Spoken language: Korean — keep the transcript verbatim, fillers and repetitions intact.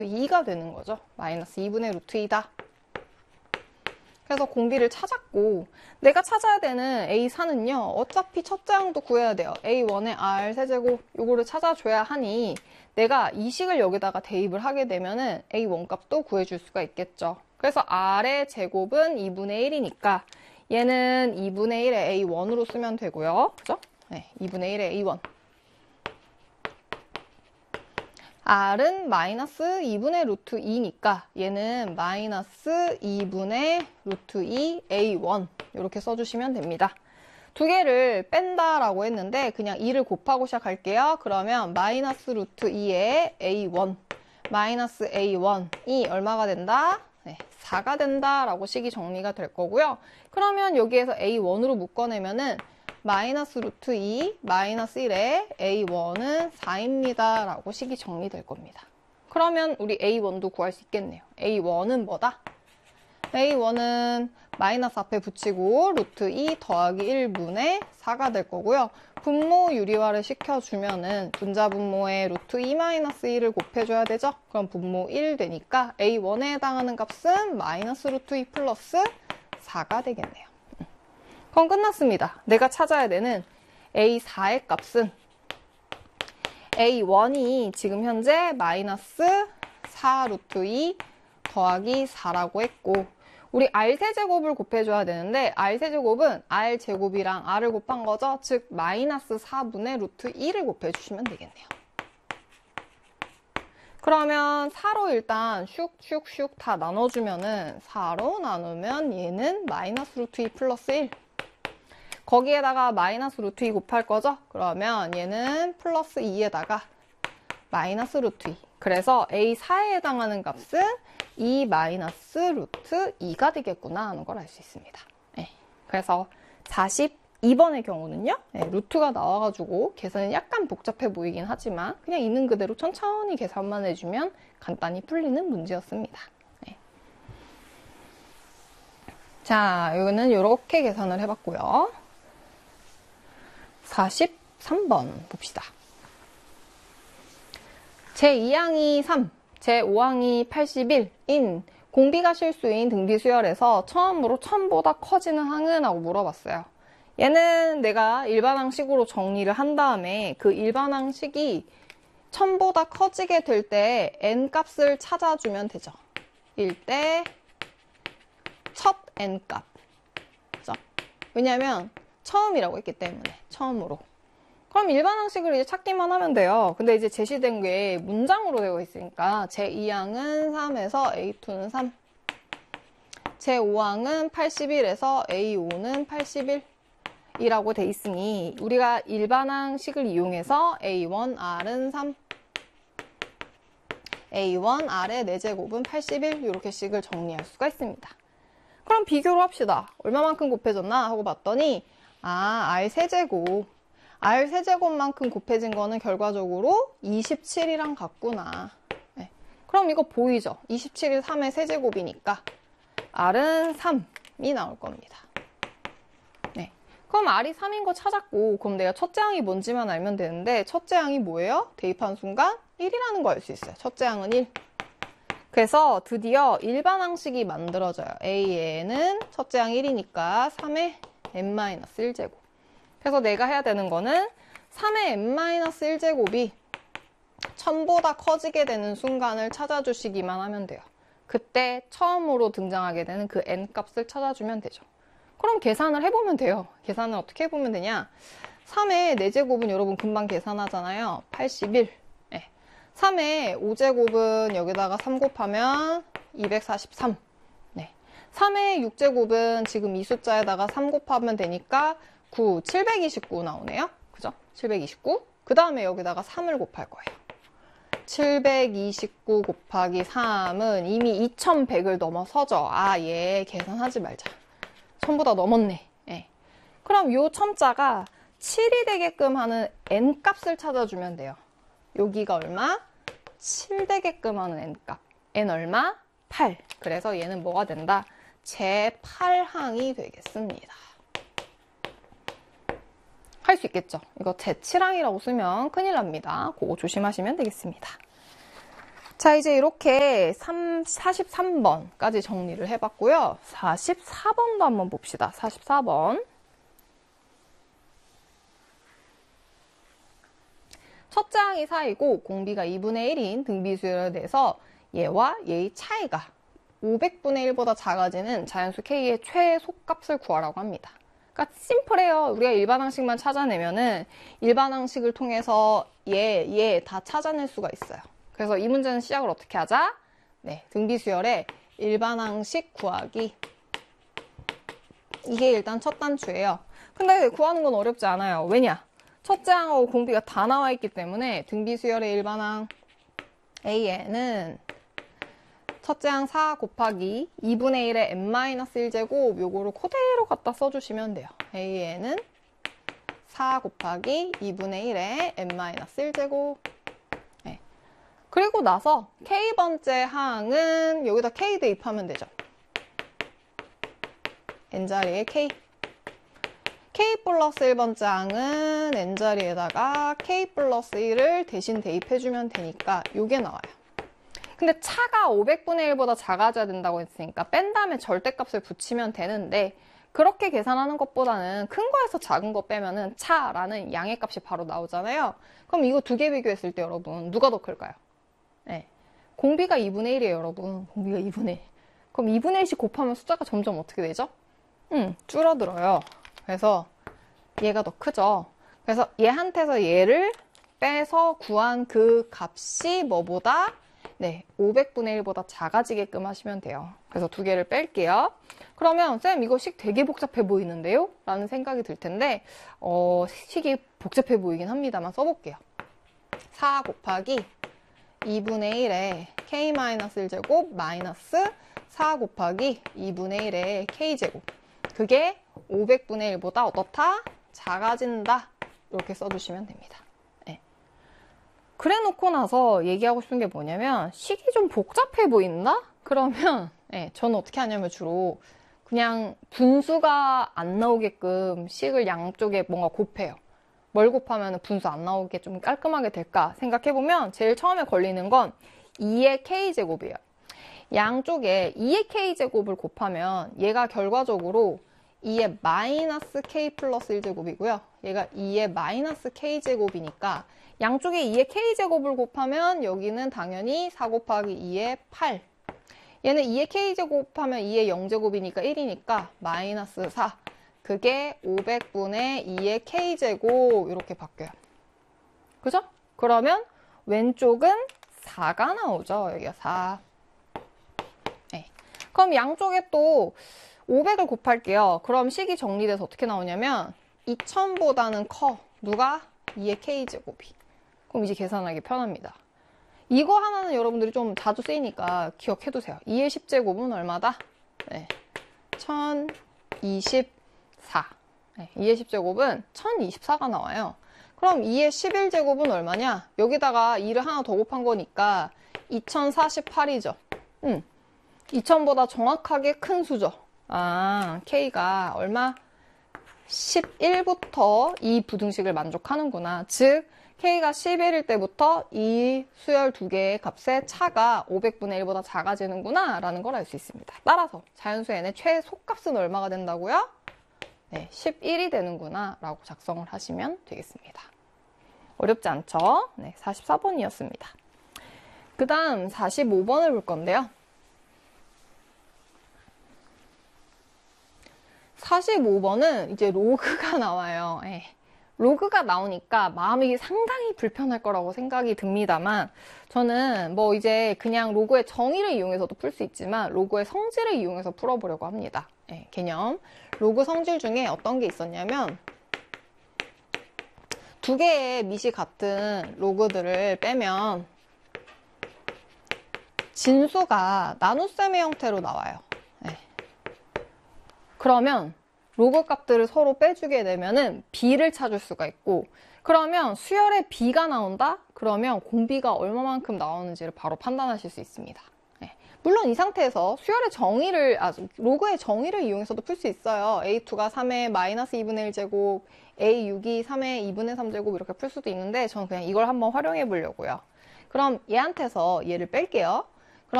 이가 되는 거죠. 마이너스 이분의 루트 이다. 그래서 공비를 찾았고, 내가 찾아야 되는 에이 사는요, 어차피 첫째 항도 구해야 돼요. 에이 원의 R 세제곱 요거를 찾아줘야 하니 내가 이 식을 여기다가 대입을 하게 되면은 에이 원 값도 구해줄 수가 있겠죠. 그래서 R의 제곱은 이분의 일이니까 얘는 이분의 일의 에이 원으로 쓰면 되고요. 그죠? 네, 이분의 일의 에이 원. R은 마이너스 이분의 루트 이니까 얘는 마이너스 이분의 루트 이 에이 원 이렇게 써주시면 됩니다. 두 개를 뺀다라고 했는데 그냥 이를 곱하고 시작할게요. 그러면 마이너스 루트 이의 에이 원 마이너스 에이 원이 얼마가 된다? 네, 사가 된다라고 식이 정리가 될 거고요. 그러면 여기에서 에이 원으로 묶어내면은 마이너스 루트 이 마이너스 일에 에이 원은 사입니다 라고 식이 정리될 겁니다. 그러면 우리 에이 원도 구할 수 있겠네요. 에이 원은 뭐다? 에이 원은 마이너스 앞에 붙이고 루트 이 더하기 일분의 사가 될 거고요. 분모 유리화를 시켜주면은 분자 분모에 루트 이 마이너스 일을 곱해줘야 되죠? 그럼 분모 일 되니까 에이 원에 해당하는 값은 마이너스 루트 이 플러스 사가 되겠네요. 그럼 끝났습니다. 내가 찾아야 되는 에이 사의 값은 에이 원이 지금 현재 마이너스 사 루트 이 더하기 사라고 했고 우리 R 세제곱을 곱해줘야 되는데 R 세제곱은 R 제곱이랑 R을 곱한 거죠. 즉 마이너스 사분의 루트 이를 곱해주시면 되겠네요. 그러면 사로 일단 슉슉슉 다 나눠주면은 사로 나누면 얘는 마이너스 루트 이 플러스 일 거기에다가 마이너스 루트 이 곱할 거죠? 그러면 얘는 플러스 이에다가 마이너스 루트 이. 그래서 에이 사에 해당하는 값은 이 마이너스 루트 이가 되겠구나 하는 걸 알 수 있습니다. 네. 그래서 사십이 번의 경우는요. 네, 루트가 나와가지고 계산이 약간 복잡해 보이긴 하지만 그냥 있는 그대로 천천히 계산만 해주면 간단히 풀리는 문제였습니다. 네. 자, 이거는 이렇게 계산을 해봤고요. 사십삼 번 봅시다. 제이 항이 삼, 제오 항이 팔십일인 공비가 실수인 등비수열에서 처음으로 천보다 커지는 항은? 하고 물어봤어요. 얘는 내가 일반항식으로 정리를 한 다음에 그 일반항식이 천보다 커지게 될 때 n 값을 찾아주면 되죠. 일 때 첫 n 값. 그죠? 왜냐면 처음이라고 했기 때문에 처음으로. 그럼 일반항식을 이제 찾기만 하면 돼요. 근데 이제 제시된 게 문장으로 되어 있으니까 제이 항은 삼에서 에이 이는 삼, 제오 항은 팔십일에서 에이 오는 팔십일이라고 돼 있으니 우리가 일반항식을 이용해서 에이 원 R은 삼, 에이 원 R의 네 제곱은 팔십일 이렇게 식을 정리할 수가 있습니다. 그럼 비교를 합시다. 얼마만큼 곱해졌나 하고 봤더니 아, R 세제곱. R 세제곱만큼 곱해진 거는 결과적으로 이십칠이랑 같구나. 네. 그럼 이거 보이죠? 이십칠이 삼의 세제곱이니까 R은 삼이 나올 겁니다. 네. 그럼 R이 삼인 거 찾았고 그럼 내가 첫째 항이 뭔지만 알면 되는데 첫째 항이 뭐예요? 대입한 순간 일이라는 거 알 수 있어요. 첫째 항은 일. 그래서 드디어 일반항식이 만들어져요. A에는 첫째 항 일이니까 삼의 엔 마이너스 일 제곱. 그래서 내가 해야 되는 거는 삼의 엔 마이너스 일 제곱이 천보다 커지게 되는 순간을 찾아주시기만 하면 돼요. 그때 처음으로 등장하게 되는 그 n 값을 찾아주면 되죠. 그럼 계산을 해보면 돼요. 계산을 어떻게 해보면 되냐? 삼의 네 제곱은 여러분 금방 계산하잖아요. 팔십일. 네. 삼의 오 제곱은 여기다가 삼 곱하면 이백사십삼. 네. 삼의 육 제곱은 지금 이 숫자에다가 삼 곱하면 되니까 구, 칠백이십구 나오네요. 그죠? 칠백이십구. 그 다음에 여기다가 삼을 곱할 거예요. 칠백이십구 곱하기 삼은 이미 이천백을 넘어서죠. 아, 얘 계산하지 말자. 천보다 넘었네. 예. 그럼 요 첨자가 칠이 되게끔 하는 n 값을 찾아주면 돼요. 여기가 얼마? 칠 되게끔 하는 n 값. n 얼마? 팔. 그래서 얘는 뭐가 된다? 제팔 항이 되겠습니다. 할 수 있겠죠? 이거 제칠 항이라고 쓰면 큰일 납니다. 그거 조심하시면 되겠습니다. 자, 이제 이렇게 사십삼 번까지 정리를 해봤고요. 사십사 번도 한번 봅시다. 사십사 번. 첫째 항이 사이고 공비가 이분의 일인 등비수열에 대해서 얘와 얘의 차이가 오백분의 일보다 작아지는 자연수 K의 최소값을 구하라고 합니다. 그러니까 심플해요. 우리가 일반항식만 찾아내면은 일반항식을 통해서 얘, 얘 다 찾아낼 수가 있어요. 그래서 이 문제는 시작을 어떻게 하자? 네, 등비수열의 일반항식 구하기. 이게 일단 첫 단추예요. 근데 구하는 건 어렵지 않아요. 왜냐? 첫째 항하고 공비가 다 나와 있기 때문에 등비수열의 일반항 A에는 첫째 항 사 곱하기 이분의 일의 엔 마이너스 일 제곱 요거를 그대로 갖다 써주시면 돼요. A에는 사 곱하기 이분의 일의 엔 마이너스 일 제곱. 네. 그리고 나서 K번째 항은 여기다 K 대입하면 되죠. N자리에 K. K 플러스 일 번째 항은 N자리에다가 K 플러스 일을 대신 대입해주면 되니까 요게 나와요. 근데 차가 오백분의 일보다 작아져야 된다고 했으니까 뺀 다음에 절대값을 붙이면 되는데 그렇게 계산하는 것보다는 큰 거에서 작은 거 빼면은 차라는 양의 값이 바로 나오잖아요. 그럼 이거 두 개 비교했을 때 여러분 누가 더 클까요? 네. 공비가 이분의 일이에요, 여러분. 공비가 이분의 일. 그럼 이분의 일씩 곱하면 숫자가 점점 어떻게 되죠? 음, 줄어들어요. 그래서 얘가 더 크죠. 그래서 얘한테서 얘를 빼서 구한 그 값이 뭐보다 네, 오백분의 일보다 작아지게끔 하시면 돼요. 그래서 두 개를 뺄게요. 그러면 쌤 이거 식 되게 복잡해 보이는데요? 라는 생각이 들 텐데 어, 식이 복잡해 보이긴 합니다만 써볼게요. 사 곱하기 이분의 일에 K-일 제곱 마이너스 사 곱하기 이분의 일에 K제곱. 그게 오백분의 일보다 어떻다? 작아진다. 이렇게 써주시면 됩니다. 네. 그래 놓고 나서 얘기하고 싶은 게 뭐냐면 식이 좀 복잡해 보인다? 그러면 네, 저는 어떻게 하냐면 주로 그냥 분수가 안 나오게끔 식을 양쪽에 뭔가 곱해요. 뭘 곱하면 분수 안 나오게 좀 깔끔하게 될까 생각해보면 제일 처음에 걸리는 건 이의 K제곱이에요. 양쪽에 이의 K제곱을 곱하면 얘가 결과적으로 이의 마이너스 K 플러스 일 제곱이고요. 얘가 이의 마이너스 K제곱이니까 양쪽에 이의 K제곱을 곱하면 여기는 당연히 사 곱하기 이의 팔. 얘는 이의 K제곱 곱하면 이의 영 제곱이니까 일이니까 마이너스 사. 그게 오백분의 이의 K제곱 이렇게 바뀌어요. 그죠? 그러면 왼쪽은 사가 나오죠. 여기가 사. 네. 그럼 양쪽에 또 오백을 곱할게요. 그럼 식이 정리돼서 어떻게 나오냐면 이천보다는 커. 누가? 이의 K제곱이. 그럼 이제 계산하기 편합니다. 이거 하나는 여러분들이 좀 자주 쓰이니까 기억해두세요. 이의 십 제곱은 얼마다? 네. 천이십사. 네. 이의 십 제곱은 천이십사가 나와요. 그럼 이의 십일 제곱은 얼마냐? 여기다가 이를 하나 더 곱한 거니까 이천사십팔이죠. 음. 이천보다 정확하게 큰 수죠. 아, K가 얼마? 십일부터 이 부등식을 만족하는구나. 즉, K가 십일일 때부터 이 수열 두 개의 값의 차가 오백분의 일보다 작아지는구나 라는 걸 알 수 있습니다. 따라서 자연수 n의 최소값은 얼마가 된다고요? 네, 십일이 되는구나 라고 작성을 하시면 되겠습니다. 어렵지 않죠? 네, 사십사 번이었습니다. 그 다음 사십오 번을 볼 건데요. 사십오 번은 이제 로그가 나와요. 예. 로그가 나오니까 마음이 상당히 불편할 거라고 생각이 듭니다만 저는 뭐 이제 그냥 로그의 정의를 이용해서도 풀 수 있지만 로그의 성질을 이용해서 풀어보려고 합니다. 예, 개념. 로그 성질 중에 어떤 게 있었냐면 두 개의 밑이 같은 로그들을 빼면 진수가 나눗셈의 형태로 나와요. 예. 그러면 로그 값들을 서로 빼주게 되면은 B를 찾을 수가 있고 그러면 수열에 B가 나온다? 그러면 공비가 얼마만큼 나오는지를 바로 판단하실 수 있습니다. 네. 물론 이 상태에서 수열의 정의를, 아, 로그의 정의를 이용해서도 풀 수 있어요. 에이 투가 삼의 마이너스 이분의 일 제곱, 에이 육이 삼의 이분의 삼 제곱 이렇게 풀 수도 있는데 저는 그냥 이걸 한번 활용해 보려고요. 그럼 얘한테서 얘를 뺄게요.